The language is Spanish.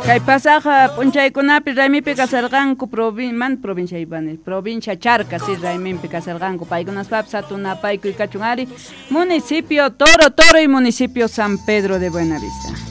Kay pasaja punchaykunapi raymipi kasarqanku provincia Ibanes, provincia Charca, sí, raymipi kasarqanku paykunaspapas satunapaykuy kachun ari municipio Toro y municipio San Pedro de Buenavista.